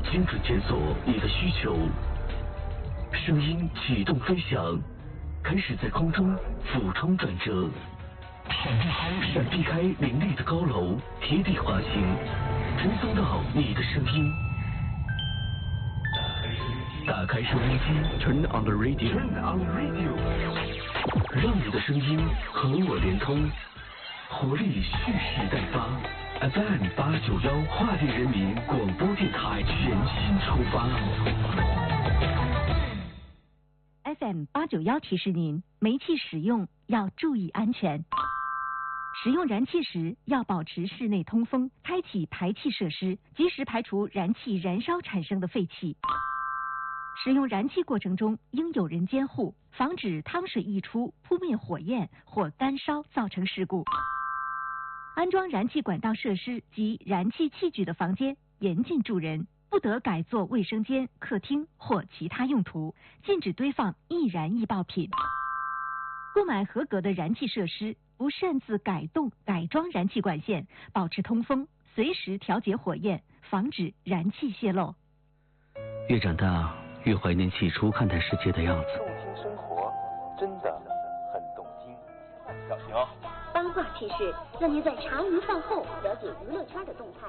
精准检索你的需求，声音启动飞翔，开始在空中俯冲转折，闪避开林立的高楼，贴地滑行，传送到你的声音。打开收音机 ，Turn on the radio， 让你的声音和我连通，活力蓄势待发。FM 891华丽人民广播电台全新出发。 FM 891提示您，煤气使用要注意安全。使用燃气时要保持室内通风，开启排气设施，及时排除燃气燃烧产生的废气。使用燃气过程中应有人监护，防止汤水溢出扑灭火焰或干烧造成事故。安装燃气管道设施及燃气器具的房间严禁住人，不得改作卫生间、客厅或其他用途，禁止堆放易燃易爆品。购买合格的燃气设施，不擅自改动、改装燃气管线，保持通风，随时调节火焰，防止燃气泄漏。 越长大，越怀念起初看待世界的样子。 动听生活，真的很动听。小心哦！ 八卦趣事，让您在茶余饭后了解娱乐圈的动态。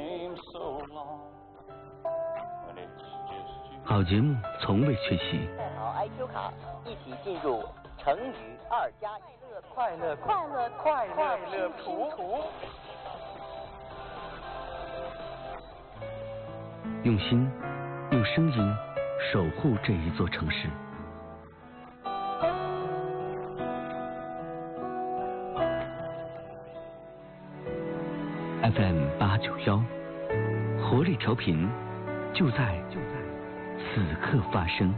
好节目从未缺席。 带好 IQ 卡，一起进入成语2+1 快乐图。 用心，用声音守护这一座城市。FM 891，活力调频，就在此刻发生。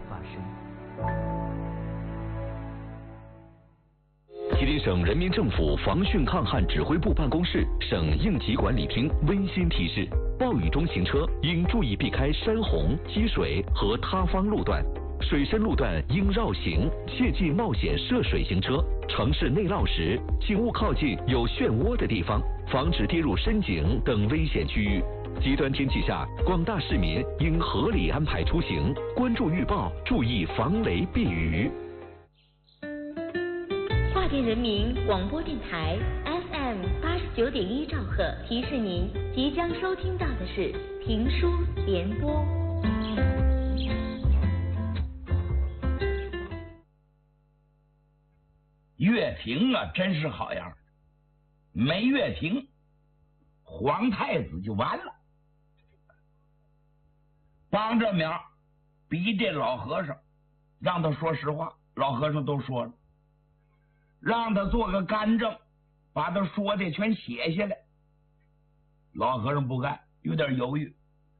吉林省人民政府防汛抗旱指挥部办公室省应急管理厅温馨提示：暴雨中行车应注意避开山洪、积水和塌方路段，水深路段应绕行，切忌冒险涉水行车。城市内涝时，请勿靠近有漩涡的地方，防止跌入深井等危险区域。极端天气下，广大市民应合理安排出行，关注预报，注意防雷避雨。 华电人民广播电台 FM 89.1兆赫提示您，即将收听到的是评书联播。 乐亭啊，真是好样，没乐亭，皇太子就完了。帮着苗逼这老和尚，让他说实话，老和尚都说了，让他做个干政，把他说的全写下来。老和尚不干，有点犹豫，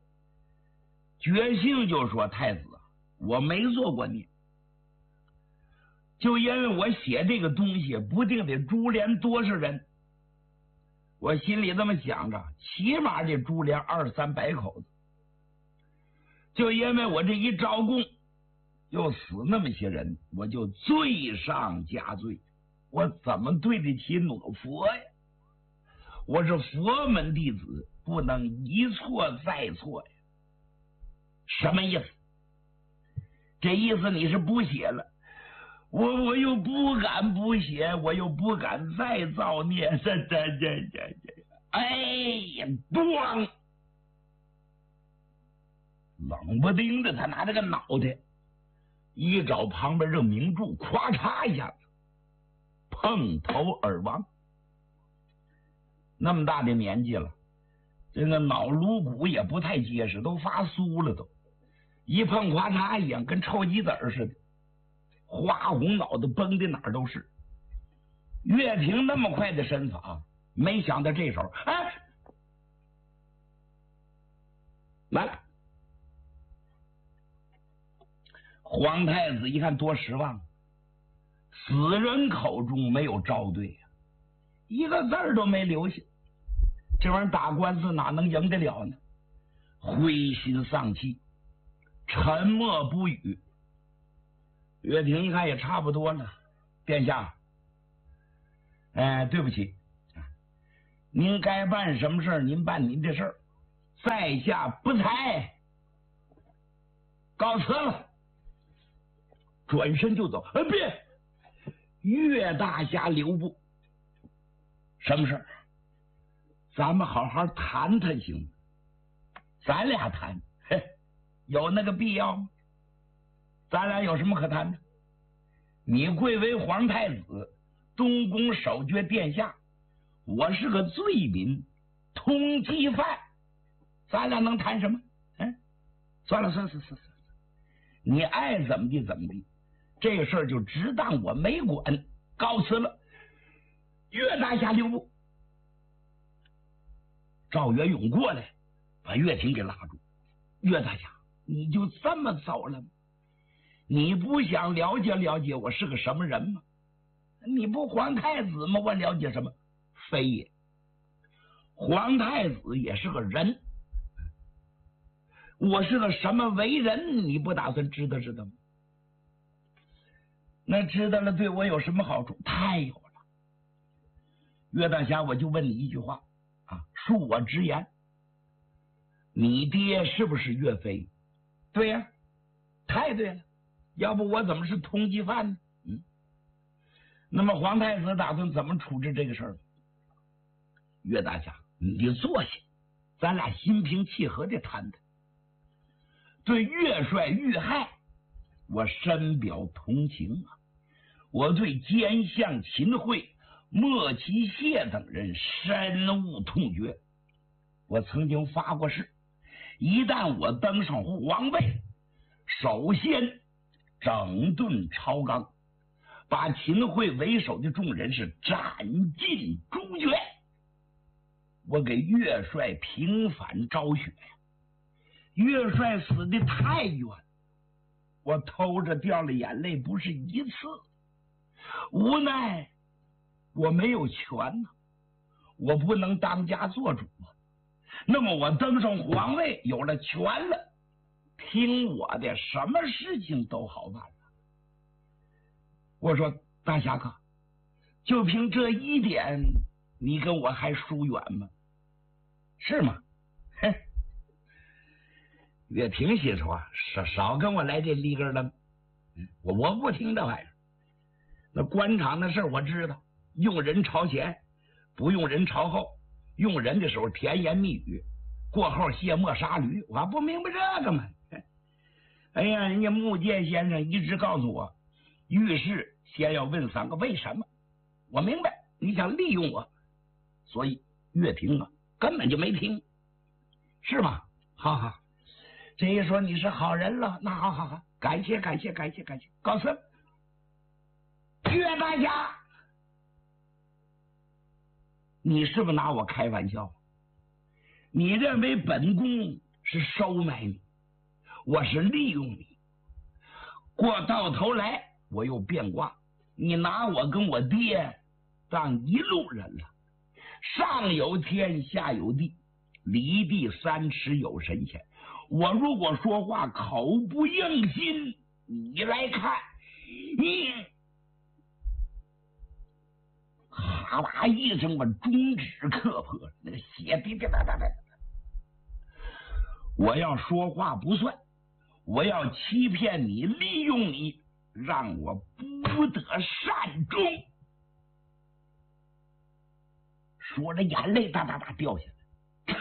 决心就说：太子，我没做过孽，就因为我写这个东西不定得株连多少人，我心里这么想着，起码得株连200-300口子，就因为我这一招供又死那么些人，我就罪上加罪，我怎么对得起我佛呀？我是佛门弟子，不能一错再错呀。什么意思？这意思你是不写了，我又不敢不写，我又不敢再造孽，哎呀，咣！冷不丁的，他拿这个脑袋一找旁边这名著，咵嚓一下子碰头而亡。那么大的年纪了，这个脑颅骨也不太结实，都发酥了，都一碰咵嚓一样，跟臭鸡子似的，花红脑袋崩的哪儿都是。岳平那么快的身法，没想到这手，哎，完了。皇太子一看多失望，死人口中没有招对呀，一个字儿都没留下。这玩意儿打官司哪能赢得了呢？灰心丧气，沉默不语。岳霆一看也差不多了，殿下，对不起，您该办什么事儿您办您的事儿， 在下不才，告辞了。转身就走。别！岳大侠留步。什么事儿？咱们好好谈谈行吗？咱俩谈，有那个必要吗？咱俩有什么可谈的？你贵为皇太子，东宫守爵殿下，我是个罪民，通缉犯，咱俩能谈什么？算了，你爱怎么地怎么地，这个事儿就只当我没管，告辞了。岳大侠留步。赵元勇过来，把岳霆给拉住。岳大侠，你就这么走了吗？你不想了解了解我是个什么人吗？你不皇太子吗？我了解什么？非也，皇太子也是个人。我是个什么为人，你不打算知道吗？那知道了对我有什么好处？太有了。岳大侠，我就问你一句话啊，恕我直言，你爹是不是岳飞？对呀，太对了，要不我怎么是通缉犯呢？那么皇太子打算怎么处置这个事儿？岳大侠，你就坐下，咱俩心平气和的谈谈。对岳帅遇害，我深表同情啊！我对奸相秦桧、莫其谢等人深恶痛绝。我曾经发过誓，一旦我登上皇位，首先整顿朝纲，把秦桧为首的众人是斩尽诛绝。我给岳帅平反昭雪，岳帅死的太冤，我偷着掉了眼泪不是一次，无奈我没有权呢，我不能当家做主啊。那么我登上皇位，有了权了，听我的，什么事情都好办了。我说大侠客，就凭这一点，你跟我还疏远吗？是吗？岳霆心说少跟我来这里根了，我不听这玩意儿。那官场的事我知道，用人朝前，不用人朝后，用人的时候甜言蜜语，过后卸磨杀驴，我还不明白这个吗？哎呀，人家穆剑先生一直告诉我，遇事先要问3个为什么。我明白你想利用我，所以岳霆啊根本就没听，是吗？好，这一说你是好人了，那好，感谢，告辞。岳大侠，你是不是拿我开玩笑？你认为本宫是收买你，我是利用你，到头来我又变卦，你拿我跟我爹当一路人了。上有天，下有地，离地3尺有神仙。我如果说话口不应心，你来看，你哈啦一声把中指磕破，那个血滴滴答答的。我要说话不算，我要欺骗你，利用你，让我不得善终。说着眼泪哒哒哒掉下来。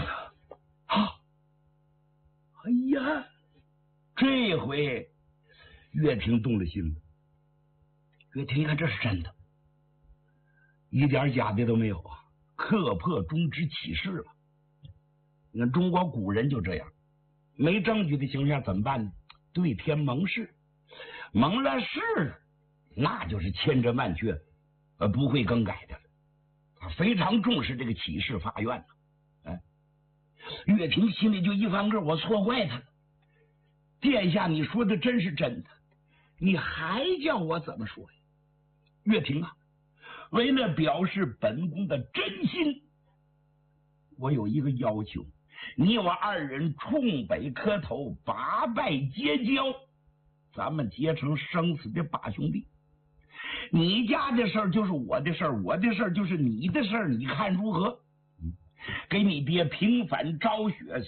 哎呀，这回岳霆动了心了。岳霆一看这是真的，一点假的都没有啊，刻破中指起誓了。你看中国古人就这样，没证据的情况下怎么办呢？对天盟誓，盟了誓了，那就是千真万确，不会更改的了。他非常重视这个起誓发愿呢。岳霆心里就一翻个，我错怪他了。殿下，你说的真是真的，你还叫我怎么说呀？岳霆啊，为了表示本宫的真心，我有一个要求，你我2人冲北磕头，8拜结交，咱们结成生死的8兄弟。你家的事儿就是我的事儿，我的事儿就是你的事儿，你看如何？ 给你爹平反昭雪，